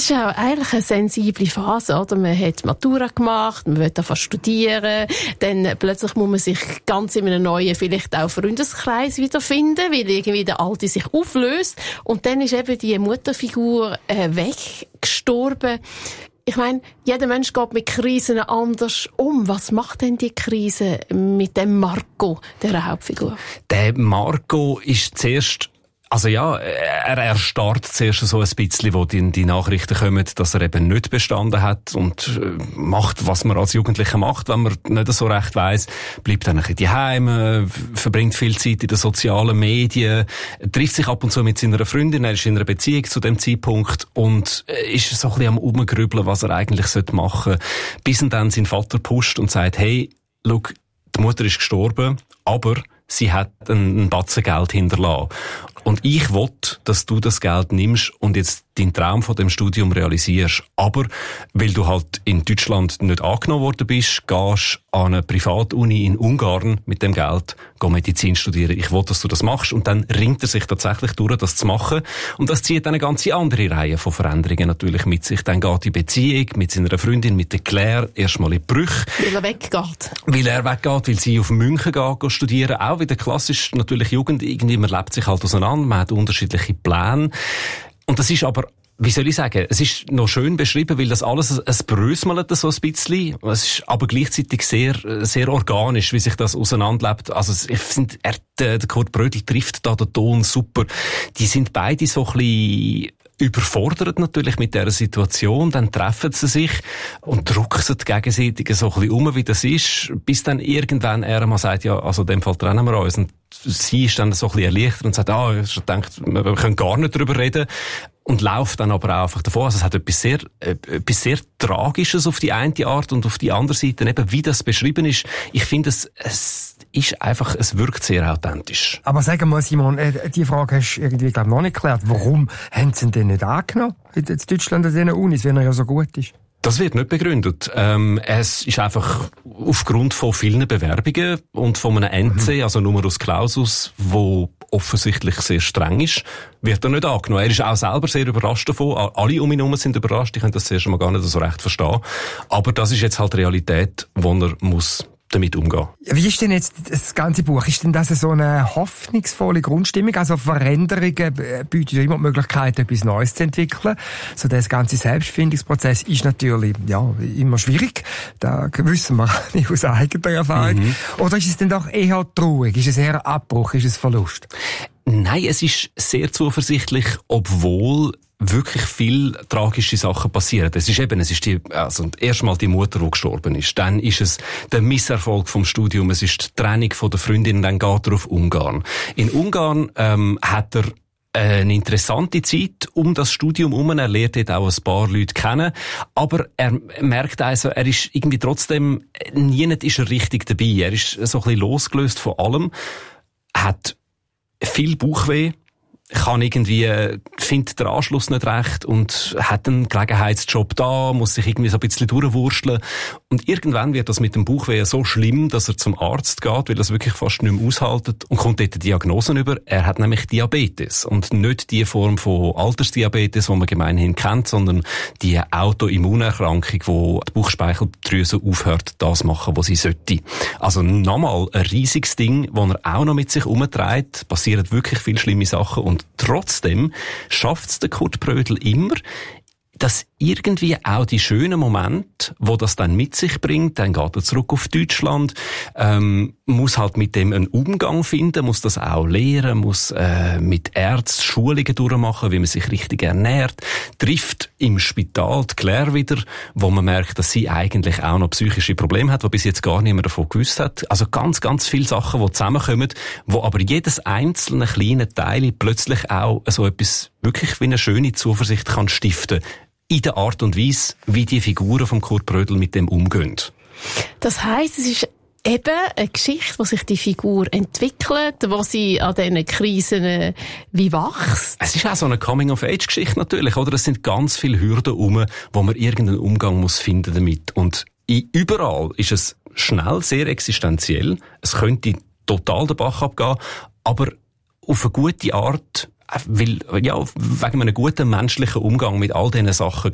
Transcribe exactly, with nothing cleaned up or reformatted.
ist auch eigentlich eine sensible Phase, oder? Man hat Matura gemacht, man will davon studieren, dann plötzlich muss man sich ganz in einem neuen, vielleicht auch Freundeskreis wiederfinden, weil irgendwie der alte sich auflöst und dann ist eben die Mutterfigur äh, weggestorben. Ich meine, jeder Mensch geht mit Krisen anders um. Was macht denn die Krise mit dem Marco, der Hauptfigur? Der Marco ist zuerst, also ja, er erstarrt zuerst so ein bisschen, wo die, die Nachrichten kommen, dass er eben nicht bestanden hat und äh, macht, was man als Jugendlicher macht, wenn man nicht so recht weiss, bleibt dann ein bisschen daheim, verbringt viel Zeit in den sozialen Medien, trifft sich ab und zu mit seiner Freundin, er ist in einer Beziehung zu dem Zeitpunkt und ist so ein bisschen am Umgrübeln, was er eigentlich machen sollte, bis ihn dann sein Vater pusht und sagt, hey, schau, die Mutter ist gestorben, aber sie hat einen Batzen Geld hinterlassen. Und ich will, dass du das Geld nimmst und jetzt deinen Traum von dem Studium realisierst. Aber, weil du halt in Deutschland nicht angenommen worden bist, gehst an eine Privatuni in Ungarn mit dem Geld, geh Medizin studieren. Ich will, dass du das machst. Und dann ringt er sich tatsächlich durch, das zu machen. Und das zieht eine ganze andere Reihe von Veränderungen natürlich mit sich. Dann geht die Beziehung mit seiner Freundin, mit der Claire, erstmal in Brüche. Weil er weggeht. Weil er weggeht, weil sie auf München geht, geht studieren. Auch wieder klassisch natürlich Jugend. Irgendwie, man lebt sich halt auseinander. Man hat unterschiedliche Pläne. Und das ist aber, wie soll ich sagen, es ist noch schön beschrieben, weil das alles, es brösmelt so ein bisschen. Es ist aber gleichzeitig sehr, sehr organisch, wie sich das auseinanderlebt. Also, ich finde, er, der Kurt Brödel trifft da den Ton super. Die sind beide so ein bisschen überfordert natürlich mit dieser Situation, dann treffen sie sich und drucken sie gegenseitig so ein bisschen um, wie das ist, bis dann irgendwann er mal sagt, ja, also in dem Fall trennen wir uns. Und sie ist dann so ein bisschen erleichtert und sagt, ah, ich denke, wir können gar nicht darüber reden. Und läuft dann aber auch einfach davon. Also es hat etwas sehr, äh, etwas sehr Tragisches auf die eine Art und auf die andere Seite, eben wie das beschrieben ist. Ich finde, es, es ist einfach, es wirkt sehr authentisch. Aber sag mal, Simon, äh, die Frage hast du irgendwie, glaube ich, noch nicht geklärt. Warum haben sie ihn denn nicht angenommen in Deutschland an diesen Unis, wenn er ja so gut ist? Das wird nicht begründet. Ähm, es ist einfach aufgrund von vielen Bewerbungen und von einem N C, mhm. also Numerus Clausus, wo offensichtlich sehr streng ist, wird er nicht angenommen. Er ist auch selber sehr überrascht davon. Alle um ihn herum sind überrascht. Ich kann das zuerst mal gar nicht so recht verstehen. Aber das ist jetzt halt Realität, wo er muss damit umgehen. Wie ist denn jetzt das ganze Buch? Ist denn das so eine hoffnungsvolle Grundstimmung? Also Veränderungen bieten ja immer die Möglichkeit, etwas Neues zu entwickeln. So der ganze Selbstfindungsprozess ist natürlich ja immer schwierig. Da wissen wir nicht aus eigener Erfahrung. Mhm. Oder ist es denn doch eher traurig? Ist es eher ein Abbruch? Ist es Verlust? Nein, es ist sehr zuversichtlich, obwohl wirklich viel tragische Sachen passieren. Es ist eben, es ist die, also erstmal die Mutter, die gestorben ist. Dann ist es der Misserfolg vom Studium. Es ist die Trennung von der Freundin. Dann geht er auf Ungarn. In Ungarn ähm, hat er eine interessante Zeit um das Studium herum. Er lernt dort auch ein paar Leute kennen. Aber er merkt also, er ist irgendwie trotzdem, nie nicht ist er richtig dabei. Er ist so ein bisschen losgelöst von allem. Hat viel Bauchweh. Kann irgendwie, findet der Anschluss nicht recht und hat einen Gelegenheitsjob da, muss sich irgendwie so ein bisschen durchwursteln. Und irgendwann wird das mit dem Bauchweh so schlimm, dass er zum Arzt geht, weil er es wirklich fast nicht mehr aushaltet und kommt dort Diagnosen über. Er hat nämlich Diabetes. Und nicht die Form von Altersdiabetes, die man gemeinhin kennt, sondern die Autoimmunerkrankung, wo die Bauchspeicheldrüse aufhört, das machen, was sie sollte. Also nochmal ein riesiges Ding, das er auch noch mit sich umträgt. Passieren wirklich viele schlimme Sachen. Und trotzdem schafft es der Kurt Brödel immer, dass irgendwie auch die schönen Momente, wo das dann mit sich bringt, dann geht er zurück auf Deutschland, ähm, muss halt mit dem einen Umgang finden, muss das auch lernen, muss äh, mit Ärzten Schulungen durchmachen, wie man sich richtig ernährt, trifft im Spital die Claire wieder, wo man merkt, dass sie eigentlich auch noch psychische Probleme hat, wo bis jetzt gar niemand davon gewusst hat. Also ganz, ganz viele Sachen, die zusammenkommen, wo aber jedes einzelne kleine Teil plötzlich auch so etwas wirklich wie eine schöne Zuversicht kann stiften, in der Art und Weise, wie die Figuren von Kurt Brödel mit dem umgehen. Das heisst, es ist eben eine Geschichte, wo sich die Figur entwickelt, wo sie an diesen Krisen äh, wie wächst. Es ist auch so eine Coming-of-Age-Geschichte natürlich, oder? Es sind ganz viele Hürden herum, wo man irgendeinen Umgang muss finden damit. Und überall ist es schnell sehr existenziell. Es könnte total den Bach abgehen, aber auf eine gute Art, weil, ja, wegen einem guten menschlichen Umgang mit all diesen Sachen